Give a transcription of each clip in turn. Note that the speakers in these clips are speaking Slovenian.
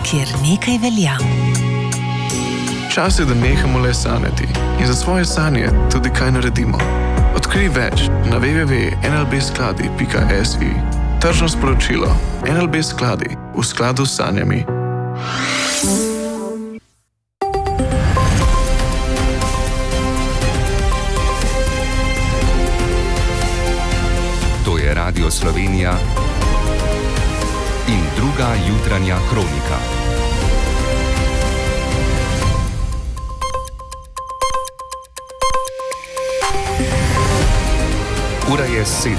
kjer nekaj velja. Čas je, da nehamo le sanjati in za svoje sanje tudi kaj naredimo. Odkrij več na www.nlbskladi.si. Tržno sporočilo. NLB Skladi v skladu s sanjami. To je Radio Slovenija in druga jutranja kronika. Ura je 7.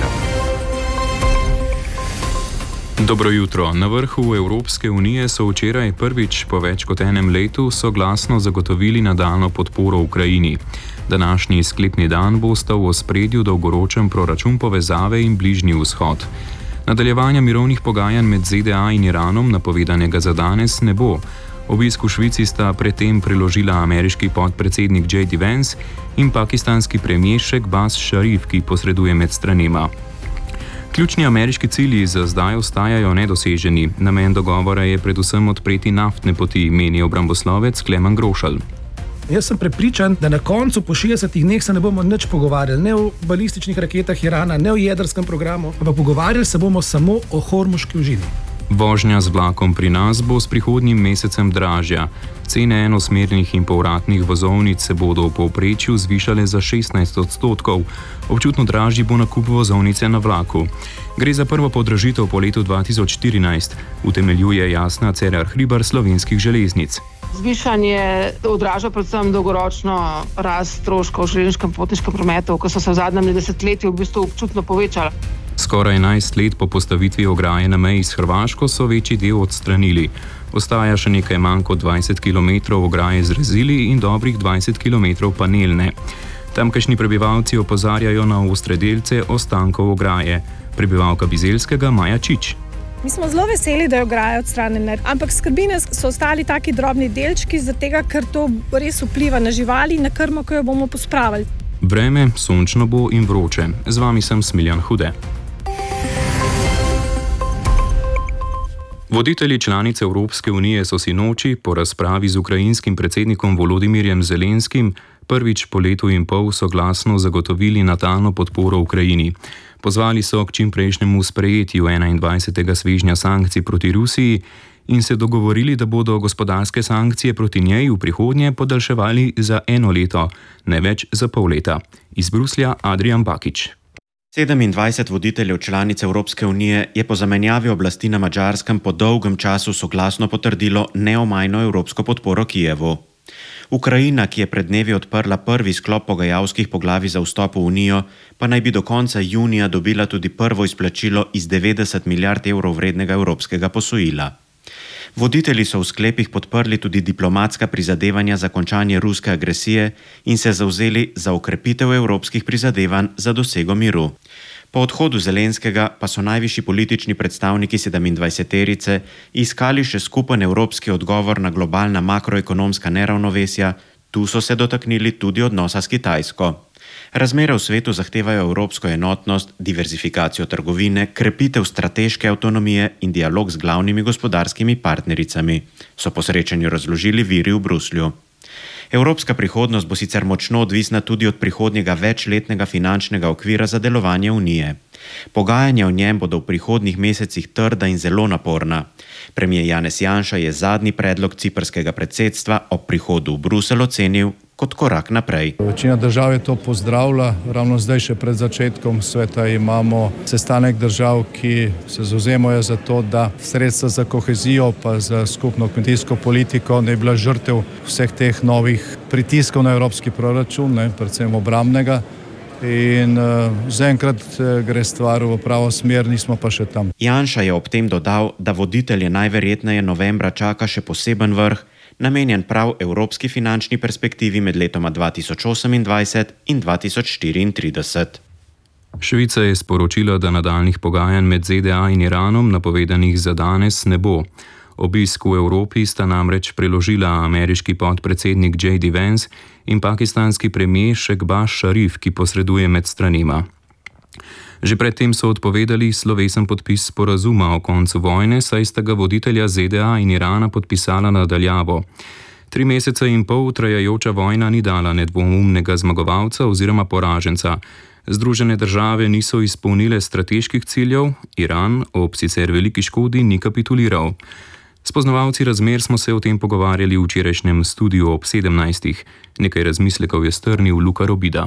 Dobro jutro. Na vrhu Evropske unije so včeraj prvič po več kot enem letu soglasno zagotovili nadaljnjo podporo Ukrajini. Današnji sklepni dan bosta v ospredju dolgoročen proračun povezave in Bližnji vzhod. Nadaljevanja mirovnih pogajanj med ZDA in Iranom, napovedanega za danes, ne bo. Obisk v Švici sta predtem priložila ameriški podpredsednik J.D. Vance in pakistanski premijer Shehbaz Sharif, ki posreduje med stranema. Ključni ameriški cilji za zdaj ostajajo nedoseženi. Namen dogovora je predvsem odpreti naftne poti, meni obramboslovec Klemen Grošelj. Jaz sem prepričan, da na koncu po 60 dneh se ne bomo nič pogovarjali, ne o balističnih raketah Irana, ne o jedrskem programu, ampak pogovarjali se bomo samo o Hormuški užini. Vožnja z vlakom pri nas bo s prihodnjim mesecem dražja. Cene enosmernih in povratnih vozovnic se bodo v povprečju zvišale za 16%. Občutno dražji bo nakup vozovnice na vlaku. Gre za prvo podražitev po letu 2014, utemeljuje Jasna Cerar Hribar Slovenskih železnic. Zvišanje odraža predvsem dolgoročno rast stroškov v železniškem potniškem prometu, ko so se v zadnjem desetletju v bistvu občutno povečali. Skoraj 11 let po postavitvi ograje na meji s Hrvaško so večji del odstranili. Ostaja še nekaj manj kot 20 km ograje z rezili in dobrih 20 km panelne. Tamkajšnji prebivalci opozarjajo na ostre delce ostankov ograje. Prebivalka Bizeljskega Maja Čič. Mi smo zelo veseli, da je ograja odstranjena, ampak skrbi nas so ostali taki drobni delčki, zato ker to res vpliva na živali in na krmo, ko jo bomo pospravili. Vreme, sončno bo in vroče. Z vami sem Smiljan Hude. Voditelji članic Evropske unije so sinoči po razpravi z ukrajinskim predsednikom Volodimirjem Zelenskim prvič po letu in pol soglasno zagotovili nadaljnjo podporo Ukrajini. Pozvali so k čimprejšnjemu sprejetju 21. svežnja sankcij proti Rusiji in se dogovorili, da bodo gospodarske sankcije proti njej v prihodnje podaljševali za 1 leto, ne več za pol leta. Iz Bruslja Adrian Bakič. 27 voditeljev članic Evropske unije je po zamenjavi oblasti na Madžarskem po dolgem času soglasno potrdilo neomajno evropsko podporo Kijevu. Ukrajina, ki je pred dnevi odprla prvi sklop pogajalskih poglavij za vstop v Unijo, pa naj bi do konca junija dobila tudi prvo izplačilo iz 90 milijard evrov vrednega evropskega posojila. Voditelji so v sklepih podprli tudi diplomatska prizadevanja za končanje ruske agresije in se zavzeli za okrepitev evropskih prizadevanj za dosego miru. Po odhodu Zelenskega pa so najvišji politični predstavniki 27-terice iskali še skupen evropski odgovor na globalna makroekonomska neravnovesja, tu so se dotaknili tudi odnosa s Kitajsko. Razmere v svetu zahtevajo evropsko enotnost, diverzifikacijo trgovine, krepitev strateške avtonomije in dialog z glavnimi gospodarskimi partnericami, so po srečanju razložili viri v Bruslju. Evropska prihodnost bo sicer močno odvisna tudi od prihodnjega večletnega finančnega okvira za delovanje Unije. Pogajanja o njem bodo v prihodnjih mesecih trda in zelo naporna. Premijer Janez Janša je zadnji predlog ciprskega predsedstva ob prihodu v Bruselj ocenil kot korak naprej. Večina držav je to pozdravila. Ravno zdaj še pred začetkom sveta imamo sestanek držav, ki se zavzemajo za to, da sredstva za kohezijo pa za skupno kmetijsko politiko ne bi bila žrtev vseh teh novih pritiskov na evropski proračun, predvsem obrambnega. In zaenkrat gre stvar v pravo smer, nismo pa še tam. Janša je ob tem dodal, da voditelje najverjetneje novembra čaka še poseben vrh, namenjen prav evropski finančni perspektivi med letoma 2028 in 2034. Švica je sporočila, da nadaljnih pogajanj med ZDA in Iranom, napovedanih za danes, ne bo. Obisk v Evropi sta namreč preložila ameriški podpredsednik J.D. Vance in pakistanski premijer Shehbaz Sharif, ki posreduje med stranima. Že predtem so odpovedali slovesen podpis sporazuma o koncu vojne, saj sta ga voditelja ZDA in Irana podpisala nadaljavo. 3 mesece in pol trajajoča vojna ni dala nedvoumnega zmagovalca oziroma poraženca. Združene države niso izpolnile strateških ciljev, Iran ob sicer veliki škodi ni kapituliral. Spoznavalci razmer smo se o tem pogovarjali v včerajšnjem studiu ob 17. Nekaj razmislekov je strnil Luka Robida.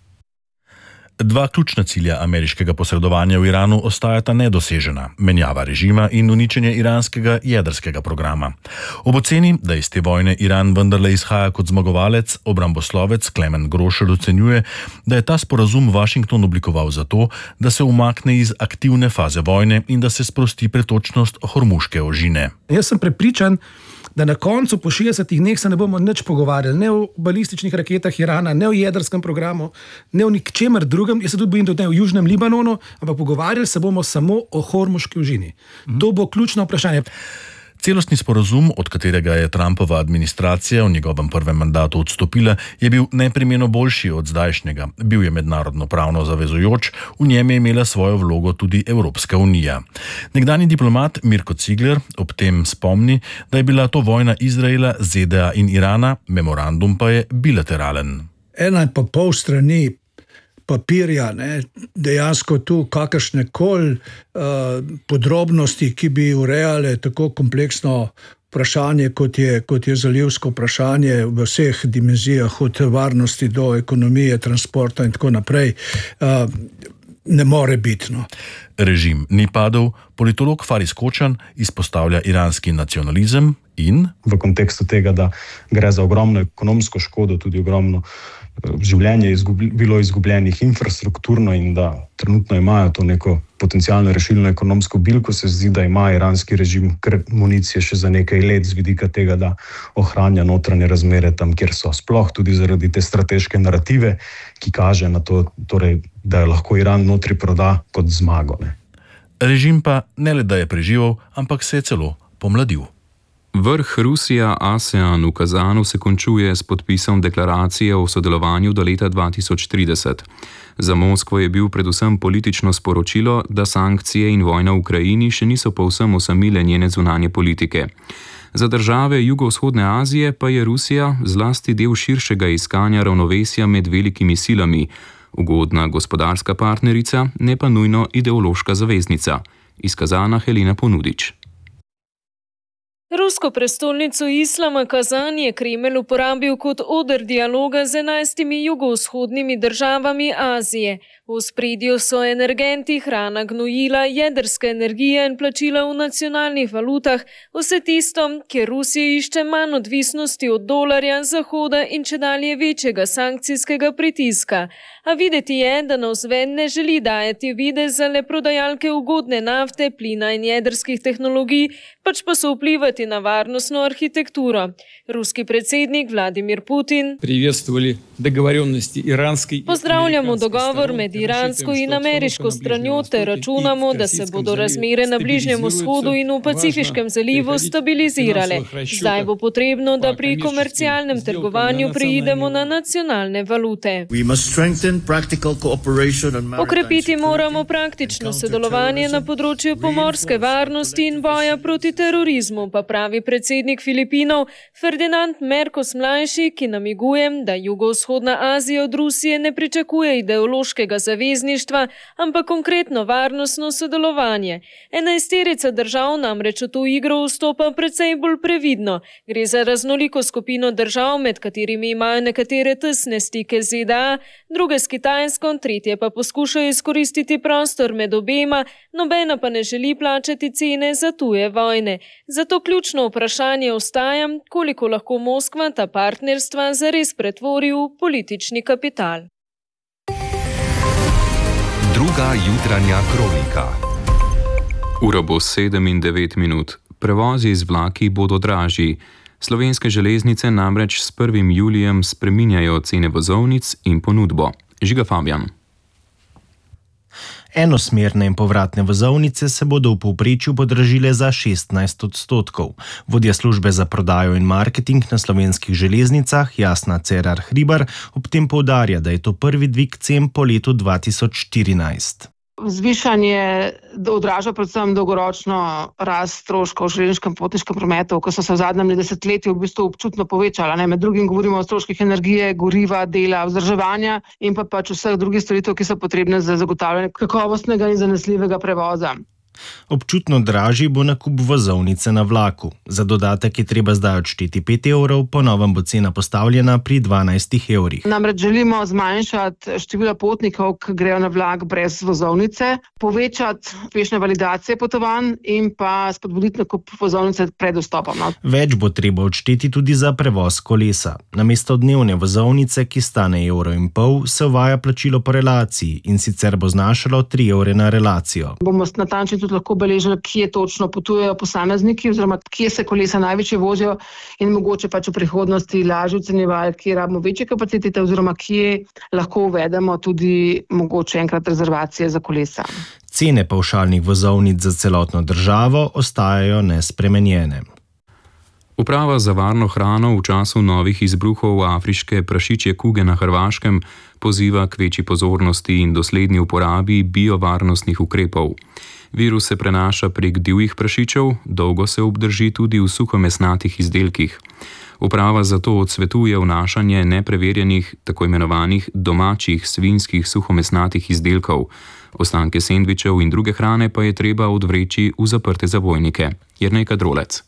2 ključna cilja ameriškega posredovanja v Iranu ostajata nedosežena: menjava režima in uničenje iranskega jedrskega programa. Ob oceni, da iz te vojne Iran vendarle izhaja kot zmagovalec, obramboslovec Klemen Grošelj ocenjuje, da je ta sporazum Washington oblikoval zato, da se umakne iz aktivne faze vojne in da se sprosti pretočnost Hormuške ožine. Jaz sem prepričan, da na koncu po 60 dneh se ne bomo nič pogovarjali, ne o balističnih raketah Irana, ne o jedrskem programu, ne o ničemer drugem. Jaz se tudi bojim, da ne o Južnem Libanonu, ampak pogovarjali se bomo samo o Hormuški ožini. To bo ključno vprašanje. Celostni sporazum, od katerega je Trumpova administracija v njegovem prvem mandatu odstopila, je bil neprimerno boljši od zdajšnjega. Bil je mednarodno pravno zavezujoč, v njem je imela svojo vlogo tudi Evropska unija. Nekdanji diplomat Mirko Cigler ob tem spomni, da je bila to vojna Izraela, ZDA in Irana, memorandum pa je bilateralen. 1,5 strani papirja, dejansko tu kakršnekoli podrobnosti, ki bi urejale tako kompleksno vprašanje, kot je zalivsko vprašanje v vseh dimenzijah, od varnosti do ekonomije, transporta in tako naprej, ne more biti. Režim ni padel, politolog Faris Kočan izpostavlja iranski nacionalizem in v kontekstu tega, da gre za ogromno ekonomsko škodo, tudi ogromno življenje bilo izgubljenih infrastrukturno in da trenutno imajo to neko potencialno rešilno ekonomsko bilko, se zdi, da ima iranski režim kar municije še za nekaj let z vidika tega, da ohranja notranje razmere tam, kjer so, sploh tudi zaradi te strateške narative, ki kaže na to, torej, da jo lahko Iran notri proda kot zmago. Režim pa ne le, da je preživel, ampak se je celo pomladil. Vrh Rusija-ASEAN v Kazanu se končuje s podpisom deklaracije o sodelovanju do leta 2030. Za Moskvo je bil predvsem politično sporočilo, da sankcije in vojna v Ukrajini še niso povsem osamile njene zunanje politike. Za države jugovzhodne Azije pa je Rusija zlasti del širšega iskanja ravnovesja med velikimi silami, ugodna gospodarska partnerica, ne pa nujno ideološka zaveznica. Iz Kazana Helena Ponudič. Rusko prestolnico islama Kazan je Kremelj uporabil kot oder dialoga z 11 jugovzhodnimi državami Azije. V ospredju so energenti, hrana, gnojila, jedrska energija in plačila v nacionalnih valutah, vse tisto, kjer Rusija išče manj odvisnosti od dolarja, Zahoda in čedalje večjega sankcijskega pritiska. A videti je, da navzven ne želi dajati videz za le prodajalke ugodne nafte, plina in jedrskih tehnologij, pač pa so vplivati na varnostno arhitekturo. Ruski predsednik Vladimir Putin pozdravljamo dogovor med iransko in ameriško stranjo ter računamo, da se bodo razmere na Bližnjem vzhodu in v Pacifiškem zalivu stabilizirale. Zdaj bo potrebno, da pri komercialnem trgovanju preidemo na nacionalne valute. Okrepiti moramo praktično sodelovanje na področju pomorske varnosti in boja proti terorizmu, pa pravi predsednik Filipinov Ferdinand Marcos mlajši, ki namiguje, da jugovzhodna Azija od Rusije ne pričakuje ideološkega zavezništva, ampak konkretno varnostno sodelovanje. 11 držav namreč v to igro vstopa precej bolj previdno. Gre za raznoliko skupino držav, med katerimi imajo nekatere tesne stike z ZDA, druge s Kitajsko, tretje pa poskušajo izkoristiti prostor med obema, nobena pa ne želi plačati cene za tuje vojne. Zato ključno vprašanje ostaja, koliko lahko Moskva ta partnerstva zares pretvori v politični kapital. Druga jutranja kronika. Ura bo 7 in 9 minut. Prevozi z vlaki bodo dražji. Slovenske železnice namreč s 1. julijem spreminjajo cene vozovnic in ponudbo. Žiga Fabjan. Enosmerne in povratne vozovnice se bodo v povprečju podražile za 16%. Vodja službe za prodajo in marketing na Slovenskih železnicah Jasna Cerar Hribar ob tem poudarja, da je to prvi dvig cen po letu 2014. Zvišanje odraža predvsem dolgoročno rast stroškov v železniškem potniškem prometu, ko so se v zadnjem desetletju v bistvu občutno povečala. Med drugim govorimo o stroških energije, goriva, dela, vzdrževanja in pač vseh drugih storitev, ki so potrebne za zagotavljanje kakovostnega in zanesljivega prevoza. Občutno dražji bo nakup vozovnice na vlaku. Za dodatek je treba zdaj odšteti 5 evrov, po novem bo cena postavljena pri 12 evrih. Namreč želimo zmanjšati število potnikov, ki grejo na vlak brez vozovnice, povečati uspešne validacije potovanj in pa spodbuditi nakup vozovnice pred vstopom. Več bo treba odšteti tudi za prevoz kolesa. Namesto dnevne vozovnice, ki stane 1,5 evra, se uvaja plačilo po relaciji in sicer bo znašalo 3 evre na relacijo. Bomo natančno lahko beležili, kje točno potujejo posamezniki oziroma kje se kolesa največje vozijo in mogoče pač v prihodnosti lažje ocenjevali, kje rabimo večje kapacitete oziroma kje lahko uvedemo tudi mogoče enkrat rezervacije za kolesa. Cene pavšalnih vozovnic za celotno državo ostajajo nespremenjene. Uprava za varno hrano v času novih izbruhov afriške prašičje kuge na Hrvaškem poziva k večji pozornosti in dosledni uporabi biovarnostnih ukrepov. Virus se prenaša prek divjih prašičev, dolgo se obdrži tudi v suhomesnatih izdelkih. Uprava zato odsvetuje vnašanje nepreverjenih, tako imenovanih domačih svinjskih suhomesnatih izdelkov. Ostanke sendvičev in druge hrane pa je treba odvreči v zaprte zabojnike. Jernej Kadrolec.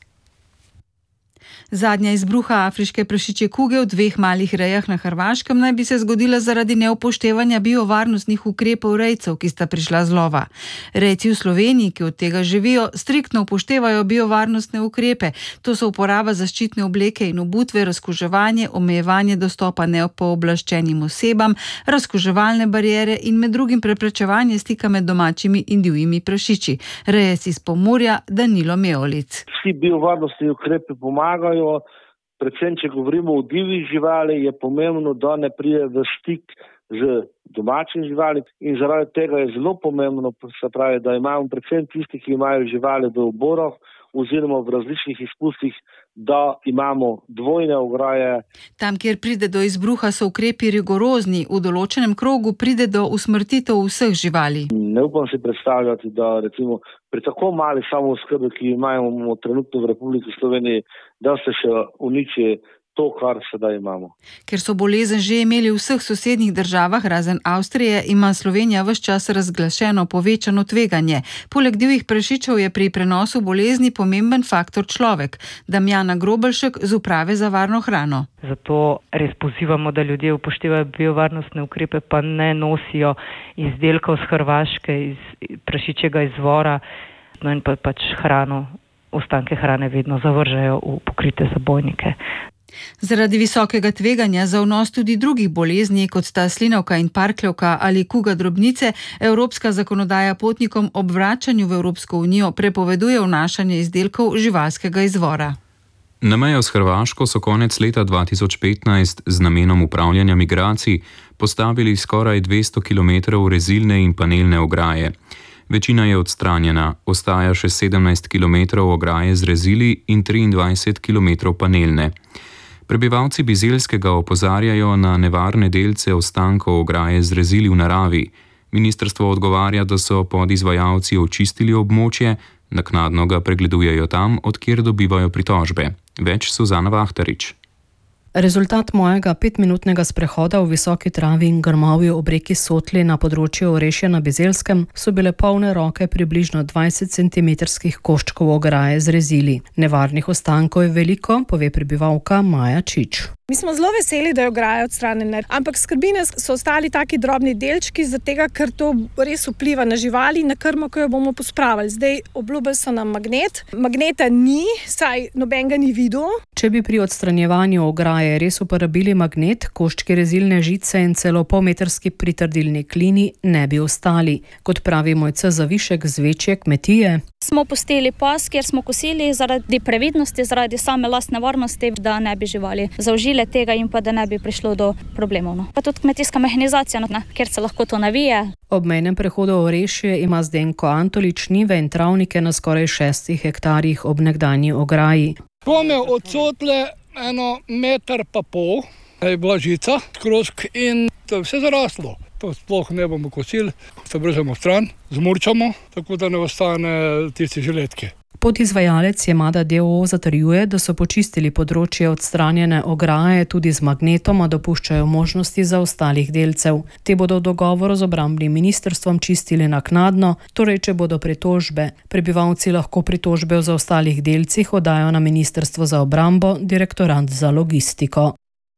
Zadnja izbruha afriške prašičje kuge v 2 malih rejah na Hrvaškem naj bi se zgodila zaradi neupoštevanja biovarnostnih ukrepov rejcev, ki sta prišla z lova. Rejci v Sloveniji, ki od tega živijo, striktno upoštevajo biovarnostne ukrepe. To so uporaba zaščitne obleke in obutve, razkuževanje, omejevanje dostopa nepooblaščenim osebam, razkuževalne bariere in med drugim preprečevanje stika med domačimi in divjimi prašiči. Rejec iz Pomurja Danilo Meolic. Vsi biovarnostni ukrepi pomagajo. Predvsem, če govorimo o divjih živali, je pomembno, da ne pride v stik z domačimi živali in zaradi tega je zelo pomembno, se pravi, da imamo predvsem tisti, ki imajo živali v oboroh oziroma v različnih izpustih, da imamo dvojne ograje. Tam, kjer pride do izbruha, so ukrepi rigorozni, v določenem krogu pride do usmrtitev vseh živali. Ne upam si predstavljati, da recimo pri tako mali samooskrbi, ki imamo trenutno v Republiki Sloveniji, da se še uniči to, kar sedaj imamo. Ker so bolezen že imeli v vseh sosednjih državah, razen Avstrije, ima Slovenija ves čas razglašeno povečano tveganje. Poleg divjih prašičev je pri prenosu bolezni pomemben faktor človek. Damjana Grobelšek z Uprave za varno hrano. Zato res pozivamo, da ljudje upoštevajo biovarnostne ukrepe, pa ne nosijo izdelkov z Hrvaške, iz prašičjega izvora, no in pač hrano, ostanke hrane vedno zavržejo v pokrite zabojnike. Zaradi visokega tveganja za vnos tudi drugih bolezni, kot sta slinavka in parkljevka ali kuga drobnice, evropska zakonodaja potnikom ob vračanju v Evropsko unijo prepoveduje vnašanje izdelkov živalskega izvora. Na mejo s Hrvaško so konec leta 2015 z namenom upravljanja migracij postavili skoraj 200 km rezilne in panelne ograje. Večina je odstranjena, ostaja še 17 km ograje z rezili in 23 km panelne. Prebivalci Bizeljskega opozarjajo na nevarne delce ostankov ograje z rezili v naravi. Ministrstvo odgovarja, da so podizvajalci očistili območje, naknadno ga pregledujejo tam, od kjer dobivajo pritožbe. Več Suzana Vahtarič. Rezultat mojega 5-minutnega sprehoda v visoki travi in grmovju ob reki Sotli na področju Orešja na Bizeljskem so bile polne roke približno 20 cm koščkov ograje z rezili. Nevarnih ostankov je veliko, pove prebivalka Maja Čič. Mi smo zelo veseli, da je ograja odstranjena, ampak skrbi nas so ostali taki drobni delčki, zato ker to res vpliva na živali in na krmo, ko jo bomo pospravili. Zdaj obljubili so nam magnet. Magneta ni, saj nobenega ni videl. Če bi pri odstranjevanju ograje res uporabili magnet, koščki rezilne žice in celo polmetrski pritrdilni klini ne bi ostali. Kot pravi Mojca Zavišek z večje kmetije. Smo pustili pas, kjer smo kosili zaradi previdnosti, zaradi same lastne varnosti, da ne bi živali zaužile naredile tega in pa da ne bi prišlo do problemov. No. Pa tudi kmetijska mehanizacija, kjer se lahko to navije. Ob mejnem prehodu Orešje ima Zdenko Antolič njive in travnike na skoraj 6 hektarjih ob nekdanji ograji. Pome odsotle 1,5 metra, je bila žica, skrosk in to je vse zaraslo. To sploh ne bomo kosili, se bržemo stran, zmurčamo, tako da ne ostane tisti žiletki. Podizvajalec Yamada DOO zatrjuje, da so počistili področje odstranjene ograje, tudi z magnetoma dopuščajo možnosti za ostalih delcev. Te bodo v dogovoru z obrambnim ministrstvom čistili naknadno, torej če bodo pritožbe. Prebivalci lahko pritožbe o zaostalih delcih oddajo na Ministrstvo za obrambo, Direktorat za logistiko.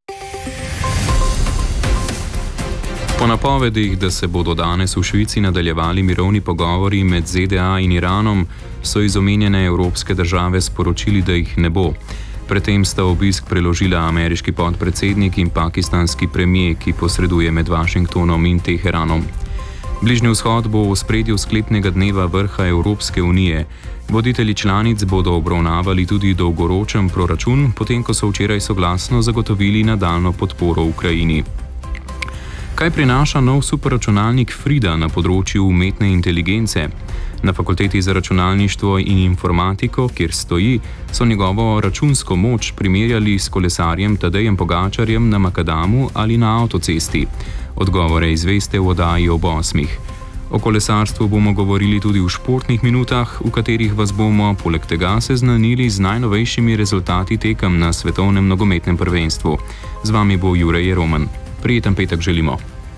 Po napovedih, da se bodo danes v Švici nadaljevali mirovni pogovori med ZDA in Iranom, so iz omenjene evropske države sporočili, da jih ne bo. Predtem sta obisk preložila ameriški podpredsednik in pakistanski premijer, ki posreduje med Washingtonom in Teheranom. Bližnji vzhod bo v ospredju sklepnega dneva vrha Evropske unije. Voditelji članic bodo obravnavali tudi dolgoročen proračun, potem ko so včeraj soglasno zagotovili nadaljnjo podporo Ukrajini. Kaj prinaša nov superračunalnik Frida na področju umetne inteligence? Na Fakulteti za računalništvo in informatiko, kjer stoji, so njegovo računsko moč primerjali s kolesarjem Tadejem Pogačarjem na makadamu ali na avtocesti. Odgovore izveste v oddaji ob 8. O kolesarstvu bomo govorili tudi v športnih minutah, v katerih vas bomo poleg tega seznanili z najnovejšimi rezultati tekem na svetovnem nogometnem prvenstvu. Z vami bo Jure Jeroman. Prijeten petek želimo.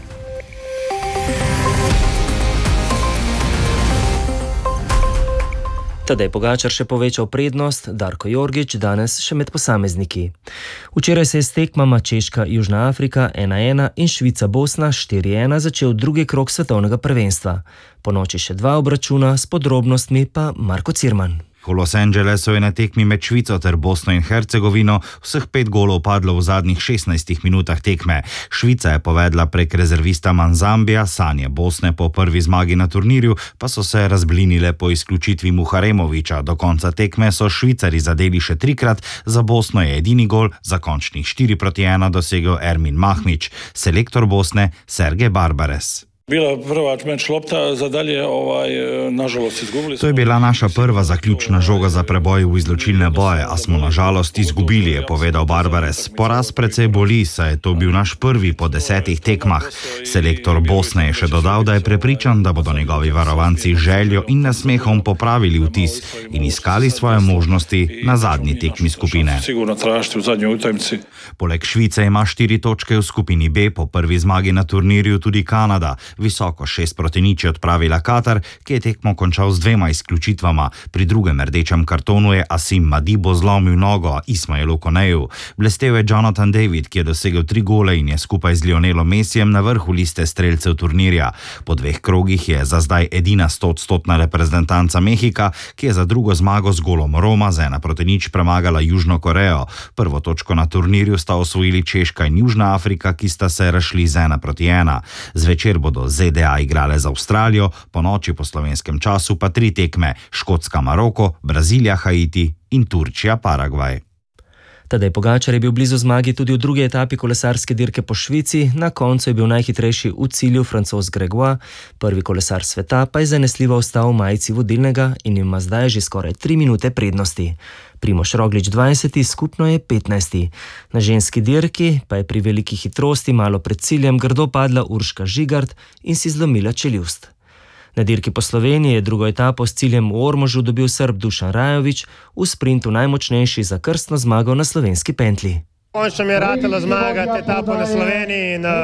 Tadej Pogačar še povečal prednost, Darko Jorgič danes še med posamezniki. Včeraj se je s tekmama Češka-Južna Afrika 1:1 in Švica-Bosna 4:1 začel drugi krog svetovnega prvenstva. Po noči še 2 obračuna, s podrobnostmi pa Marko Cirman. V Los Angelesu je na tekmi med Švico ter Bosno in Hercegovino vseh 5 golov padlo v zadnjih 16 minutah tekme. Švica je povedla prek rezervista Manzambija, sanje Bosne po prvi zmagi na turnirju pa so se razblinile po izključitvi Muharemoviča. Do konca tekme so Švicari zadeli še 3-krat, za Bosno je edini gol za končnih 4:1 dosegel Ermin Mahmić, selektor Bosne Sergej Barbares. Bila prva meč lopta, za dalje nažalost izgubili. To je bila naša prva zaključna žoga za preboj v izločilne boje, a smo nažalost izgubili, je povedal Barbares. Poraz precej boli, saj je to bil naš prvi po 10 tekmah. Selektor Bosne je še dodal, da je prepričan, da bodo njegovi varovanci željo in nasmehom popravili vtis in iskali svoje možnosti na zadnji tekmi skupine. Sigurno tražiti v zadnjoj utakmici. Poleg Švice ima 4 točke v skupini B, po prvi zmagi na turnirju tudi Kanada. Visoko 6-0 je odpravila Katar, ki je tekmo končal z 2 izključitvama. Pri drugem rdečem kartonu je Asim Madibo zlomil nogo Ismailu Koneju. Blestel je Jonathan David, ki je dosegel 3 gole in je skupaj z Lionelom Messijem na vrhu liste strelcev turnirja. Po 2 krogih je za zdaj edina 100-odstotna reprezentanca Mehika, ki je za drugo zmago z golom Roma z 1:0 premagala Južno Korejo. Prvo točko na turnirju sta osvojili Češka in Južna Afrika, ki sta se razšli z 1:1. Zvečer bodo ZDA igrale z Avstralijo, po noči po slovenskem času pa 3 tekme: Škotska Maroko, Brazilija Haiti in Turčija Paragvaj. Tadej Pogačar je bil blizu zmagi tudi v drugi etapi kolesarske dirke po Švici, na koncu je bil najhitrejši v cilju Francoz Gregoire, prvi kolesar sveta pa je zanesljivo ostal v majici vodilnega in ima zdaj že skoraj 3 minute prednosti. Primož Roglič 20, skupno je 15. Na ženski dirki pa je pri veliki hitrosti malo pred ciljem grdo padla Urška Žigart in si zlomila čeljust. Na dirki po Sloveniji je drugo etapo s ciljem v Ormožu dobil Srb Dušan Rajović, v sprintu najmočnejši za krstno zmago na slovenski pentlji. Končno mi je ratalo zmagati etapo na Sloveniji in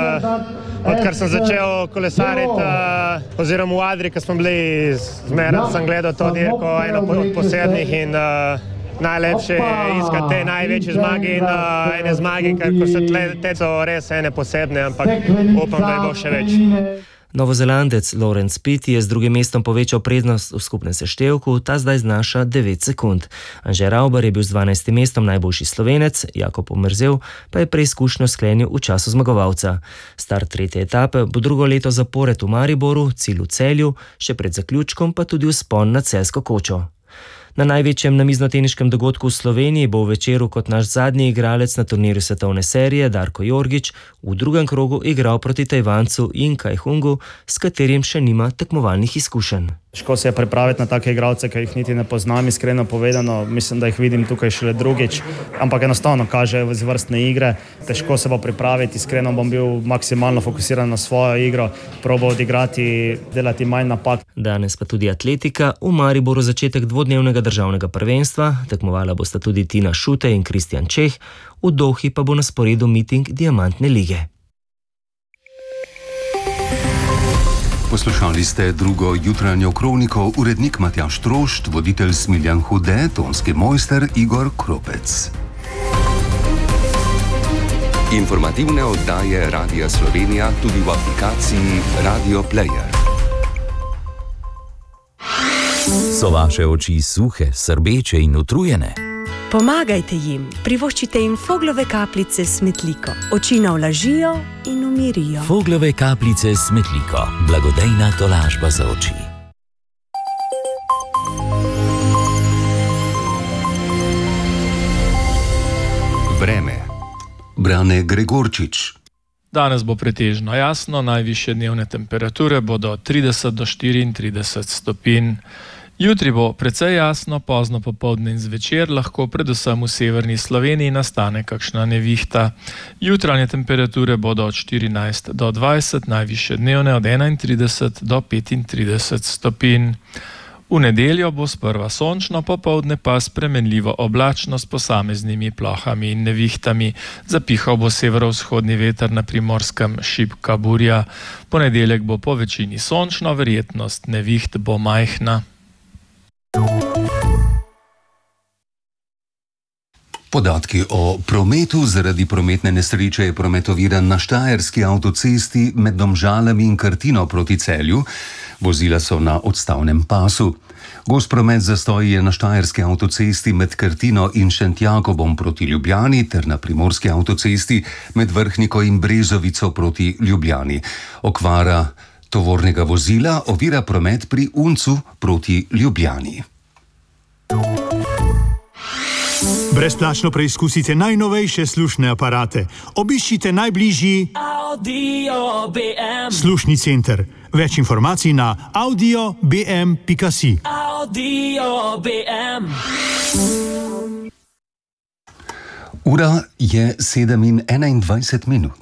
odkar sem začel kolesariti oziroma v Adri, ko smo bili zmeraj, sem gledal to dirko eno od posebnih in najlepše je iskati te največje zmage in ene zmage, ker ko se te so res ene posebne, ampak upam, da je bo še več. Novozelandec Lawrence Pitti je z drugim mestom povečal prednost v skupnem seštevku, ta zdaj znaša 9 sekund. Anže Rauber je bil z 12. mestom najboljši Slovenec, Jakob Omerzel pa je preizkušnjo sklenil v času zmagovalca. Start 3. etape bo drugo leto zapored v Mariboru, cilj v Celju, še pred zaključkom pa tudi vzpon na Celjsko kočo. Na največjem namiznoteniškem dogodku v Sloveniji bo v večeru kot naš zadnji igralec na turnirju svetovne serije Darko Jorgič v drugem krogu igral proti Tajvancu Yin Kai-hungu, s katerim še nima tekmovalnih izkušenj. Težko se je pripraviti na take igralce, ki jih niti ne poznam, iskreno povedano. Mislim, da jih vidim tukaj šele drugič, ampak enostavno kažejo izvrstne igre. Težko se bo pripraviti, iskreno bom bil maksimalno fokusiran na svojo igro, probal odigrati, delati manj napak. Danes pa tudi atletika, v Mariboru začetek dvodnevnega državnega prvenstva, tekmovala bosta tudi Tina Šutej in Kristjan Čeh, v Dohi pa bo na sporedu miting Diamantne lige. Poslušali ste drugo jutranjo kroniko, urednik Matjaž Trošt, voditelj Smiljan Hude, tonski mojster Igor Kropec. Informativne oddaje Radia Slovenija tudi v aplikaciji Radio Player. So vaše oči suhe, srbeče in utrujene? Pomagajte jim, privoščite jim Foglove kapljice s Smetliko. Oči navlažijo in umirijo. Foglove kapljice s Smetliko. Blagodejna tolažba za oči. Vreme. Brane Gregorčič. Danes bo pretežno jasno, najvišje dnevne temperature bodo 30 do 34 stopinj. Jutri bo precej jasno, pozno popoldne in zvečer lahko predvsem v severni Sloveniji nastane kakšna nevihta. Jutranje temperature bodo od 14 do 20, najvišje dnevne od 31 do 35 stopinj. V nedeljo bo sprva sončno, popoldne pa spremenljivo oblačno s posameznimi plohami in nevihtami. Zapihal bo severovzhodni veter, na Primorskem šibka burja. Ponedeljek bo po večini sončno, verjetnost neviht bo majhna. Podatki o prometu. Zaradi prometne nesreče je promet oviran na štajerski avtocesti med Domžalami in Krtino proti Celju. Vozila so na odstavnem pasu. Gost promet zastoji je na štajerski avtocesti med Krtino in Šentjakobom proti Ljubljani ter na primorski avtocesti med Vrhniko in Brezovico proti Ljubljani. Okvara tovornega vozila ovira promet pri Uncu proti Ljubljani. Brezplačno preizkusite najnovejše slušne aparate. Obiščite najbližji Audio BM slušni center. Več informacij na audiobm.si. Audio BM. Ura je 7:21.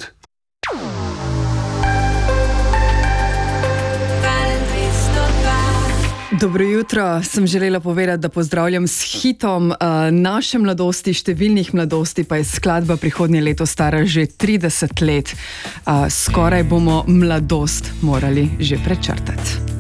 Dobro jutro, sem želela povedati, da pozdravljam s hitom naše mladosti, številnih mladosti, pa je skladba prihodnje leto stara že 30 let. Skoraj bomo mladost morali že prečrtati.